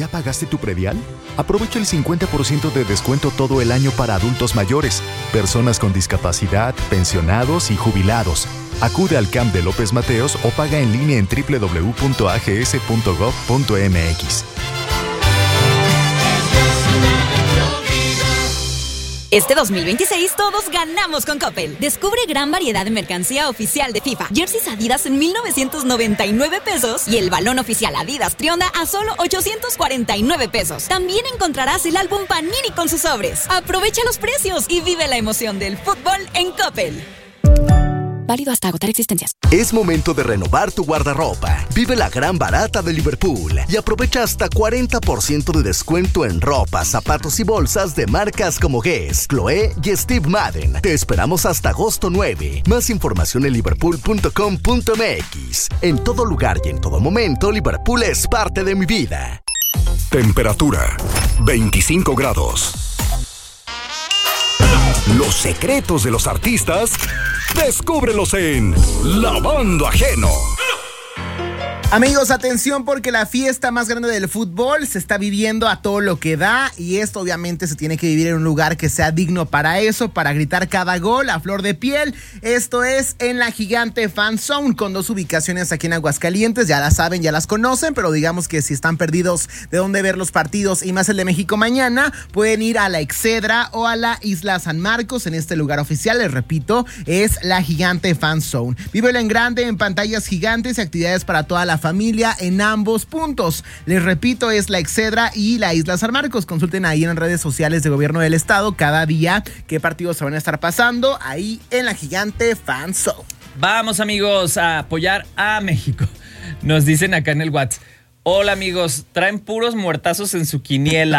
¿Ya pagaste tu predial? Aprovecha el 50% de descuento todo el año para adultos mayores, personas con discapacidad, pensionados y jubilados. Acude al CAMP de López Mateos o paga en línea en www.ags.gov.mx. Este 2026 todos ganamos con Coppel. Descubre gran variedad de mercancía oficial de FIFA. Jerseys Adidas en 1,999 pesos y el balón oficial Adidas Trionda a solo 849 pesos. También encontrarás el álbum Panini con sus sobres. Aprovecha los precios y vive la emoción del fútbol en Coppel. Válido hasta agotar existencias. Es momento de renovar tu guardarropa. Vive la gran barata de Liverpool y aprovecha hasta 40% de descuento en ropa, zapatos y bolsas de marcas como Guess, Chloé y Steve Madden. Te esperamos hasta agosto 9. Más información en liverpool.com.mx. En todo lugar y en todo momento, Liverpool es parte de mi vida. Temperatura 25 grados. Los secretos de los artistas, descúbrelos en Lavando Ajeno. Amigos, atención porque la fiesta más grande del fútbol se está viviendo a todo lo que da y esto obviamente se tiene que vivir en un lugar que sea digno para eso, para gritar cada gol a flor de piel. Esto es en la Gigante Fan Zone con 2 ubicaciones aquí en Aguascalientes, ya las saben, ya las conocen, pero digamos que si están perdidos de dónde ver los partidos y más el de México mañana, pueden ir a la Excedra o a la Isla San Marcos. En este lugar oficial, les repito, es la Gigante Fan Zone. Vívelo en grande, en pantallas gigantes y actividades para toda la familia en ambos puntos. Les repito, es la Excedra y la Isla San Marcos. Consulten ahí en redes sociales de Gobierno del Estado cada día qué partidos se van a estar pasando ahí en la Gigante Fan Zone. Vamos, amigos, a apoyar a México. Nos dicen acá en el WhatsApp: hola, amigos, traen puros muertazos en su quiniela.